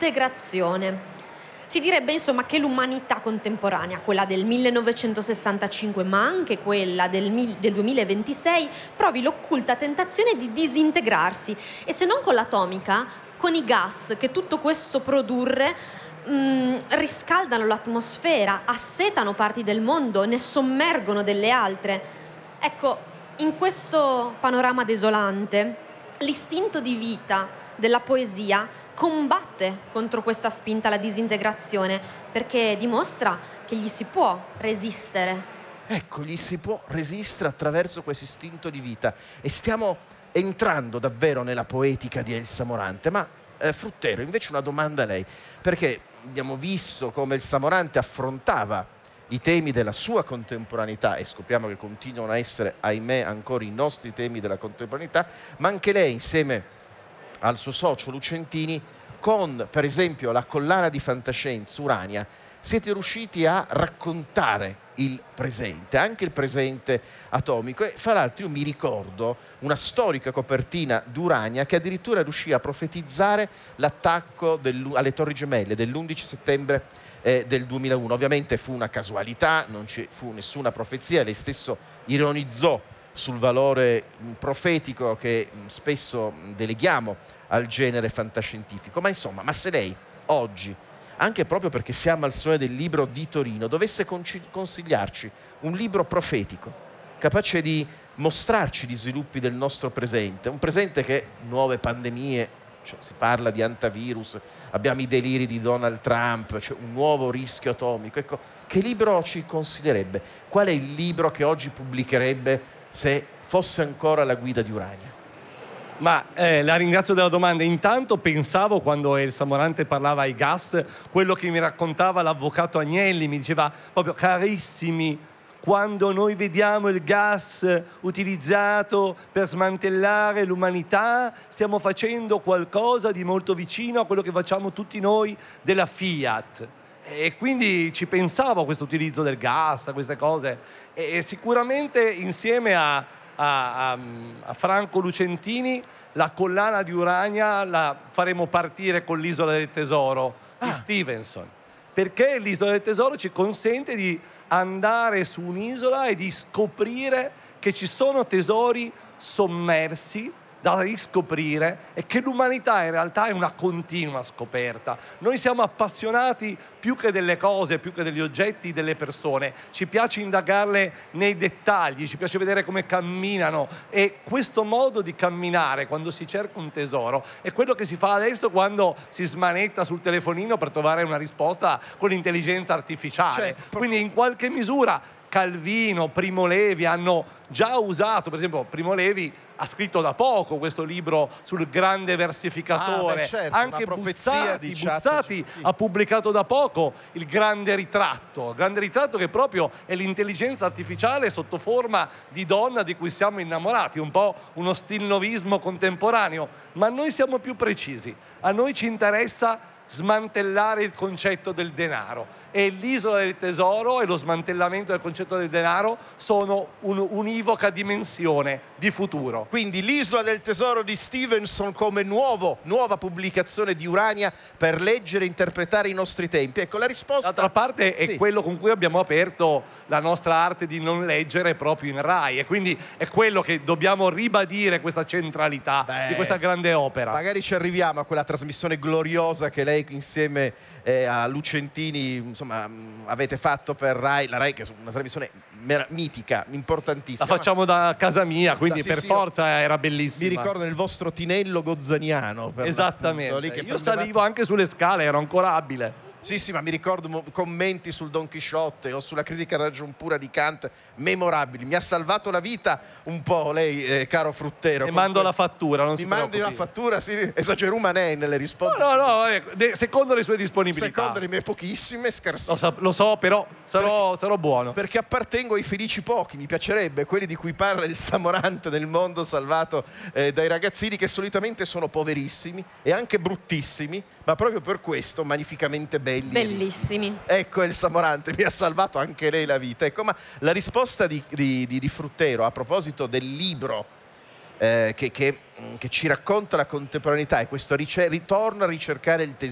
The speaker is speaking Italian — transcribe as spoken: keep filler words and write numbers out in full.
disintegrazione. Si direbbe insomma che l'umanità contemporanea, quella del millenovecentosessantacinque ma anche quella del, mil- del duemilaventisei, provi l'occulta tentazione di disintegrarsi, e se non con l'atomica, con i gas che tutto questo produrre mh, riscaldano l'atmosfera, assetano parti del mondo, ne sommergono delle altre. Ecco, in questo panorama desolante, l'istinto di vita della poesia combatte contro questa spinta alla disintegrazione, perché dimostra che gli si può resistere. Ecco, gli si può resistere attraverso questo istinto di vita, e stiamo entrando davvero nella poetica di Elsa Morante. Ma eh, Fruttero, invece una domanda a lei, perché abbiamo visto come Elsa Morante affrontava i temi della sua contemporaneità, e scopriamo che continuano a essere, ahimè, ancora i nostri temi della contemporaneità, ma anche lei, insieme al suo socio Lucentini, con per esempio la collana di fantascienza Urania, siete riusciti a raccontare il presente, anche il presente atomico. E fra l'altro io mi ricordo una storica copertina d'Urania che addirittura riuscì a profetizzare l'attacco alle Torri Gemelle dell'undici settembre eh, del duemilauno. Ovviamente fu una casualità, non ci fu nessuna profezia, lei stesso ironizzò sul valore profetico che spesso deleghiamo al genere fantascientifico. Ma insomma, ma se lei oggi, anche proprio perché siamo al Salone del Libro di Torino, dovesse consigliarci un libro profetico, capace di mostrarci gli sviluppi del nostro presente, un presente che nuove pandemie, cioè si parla di antivirus, abbiamo i deliri di Donald Trump, cioè un nuovo rischio atomico, ecco, che libro ci consiglierebbe? Qual è il libro che oggi pubblicherebbe se fosse ancora alla guida di Urania? Ma eh, la ringrazio della domanda. Intanto pensavo, quando Elsa Morante parlava ai gas, quello che mi raccontava l'avvocato Agnelli, mi diceva proprio: carissimi, quando noi vediamo il gas utilizzato per smantellare l'umanità, stiamo facendo qualcosa di molto vicino a quello che facciamo tutti noi della Fiat. E quindi ci pensavo a questo utilizzo del gas, a queste cose, e sicuramente insieme a, a, a, a Franco Lucentini la collana di Urania la faremo partire con l'Isola del Tesoro di ah. Stevenson, perché l'Isola del Tesoro ci consente di andare su un'isola e di scoprire che ci sono tesori sommersi da riscoprire, e che l'umanità in realtà è una continua scoperta. Noi siamo appassionati più che delle cose, più che degli oggetti, delle persone. Ci piace indagarle nei dettagli, ci piace vedere come camminano, e questo modo di camminare quando si cerca un tesoro è quello che si fa adesso quando si smanetta sul telefonino per trovare una risposta con l'intelligenza artificiale. Cioè, quindi in qualche misura Calvino, Primo Levi hanno già usato, per esempio Primo Levi ha scritto da poco questo libro sul grande versificatore, ah, beh, certo, anche Buzzati, Buzzati ha pubblicato da poco il grande ritratto, il grande ritratto che proprio è l'intelligenza artificiale sotto forma di donna di cui siamo innamorati, un po' uno stilnovismo contemporaneo, ma noi siamo più precisi, a noi ci interessa smantellare il concetto del denaro, e l'Isola del Tesoro e lo smantellamento del concetto del denaro sono un'univoca dimensione di futuro. Quindi l'Isola del Tesoro di Stevenson come nuovo, nuova pubblicazione di Urania per leggere e interpretare i nostri tempi. Ecco, la risposta... D'altra parte è sì. quello con cui abbiamo aperto la nostra arte di non leggere proprio in Rai, e quindi è quello che dobbiamo ribadire, questa centralità Beh, di questa grande opera. Magari ci arriviamo a quella trasmissione gloriosa che lei insieme eh, a Lucentini insomma, avete fatto per Rai, la Rai che è una trasmissione mitica, importantissima. La facciamo da casa mia, quindi da, sì, per sì, forza era bellissima. Mi ricordo nel vostro tinello gozzaniano. Per Esattamente, lì che io prendevate... salivo anche sulle scale, ero ancora abile. Sì, sì, ma mi ricordo commenti sul Don Chisciotte o sulla critica ragion pura di Kant memorabili. Mi ha salvato la vita un po' lei, eh, caro Fruttero. E mando la fattura, non si preoccupi. Mi mandi la fattura, sì, esageru manè nelle risposte. No, no, no, eh, secondo le sue disponibilità. Secondo le mie pochissime, scarsissime. Lo so, lo so però sarò, perché, sarò buono. Perché appartengo ai felici pochi, mi piacerebbe, quelli di cui parla il Samorante nel mondo salvato eh, dai ragazzini, che solitamente sono poverissimi e anche bruttissimi, ma proprio per questo magnificamente belli. Bellissimi. Ecco, il Samorante mi ha salvato anche lei la vita. Ecco, ma la risposta di, di, di, di Fruttero a proposito del libro eh, che, che, che ci racconta la contemporaneità è questo ritorno a ricercare il tesoro.